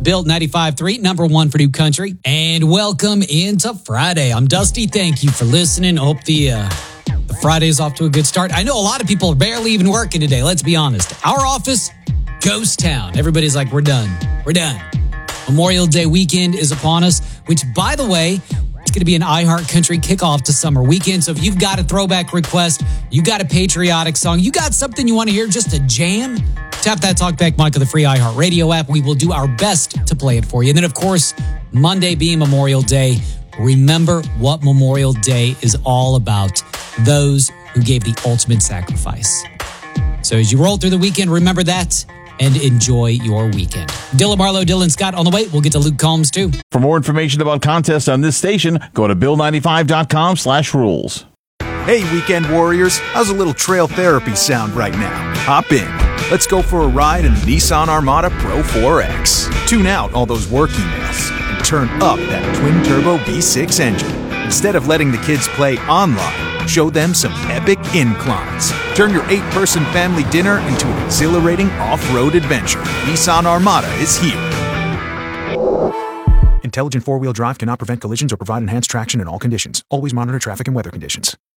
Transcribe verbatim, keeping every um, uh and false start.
Built ninety-five point three, number one for New Country. And welcome into Friday. I'm Dusty. Thank you for listening. Hope the, uh, the Friday is off to a good start. I know a lot of people are barely even working today. Let's be honest. Our office, ghost town. Everybody's like, we're done. We're done. Memorial Day weekend is upon us, which, by the way, it's going to be an iHeart Country kickoff to summer weekend. So if you've got a throwback request, you got a patriotic song, you got something you want to hear, just a jam, tap that Talkback mic of the free iHeart Radio app. We will do our best to play it for you. And then, of course, Monday being Memorial Day, remember what Memorial Day is all about. Those who gave the ultimate sacrifice. So as you roll through the weekend, remember that and enjoy your weekend. Dylan Marlowe, Dylan Scott on the way. We'll get to Luke Combs too. For more information about contests on this station, go to bill ninety-five dot com slash rules. Hey, weekend warriors. How's a little trail therapy sound right now? Hop in. Let's go for a ride in the Nissan Armada Pro four X. Tune out all those work emails and turn up that twin-turbo V six engine. Instead of letting the kids play online, show them some epic inclines. Turn your eight-person family dinner into an exhilarating off-road adventure. Nissan Armada is here. Intelligent four-wheel drive cannot prevent collisions or provide enhanced traction in all conditions. Always monitor traffic and weather conditions.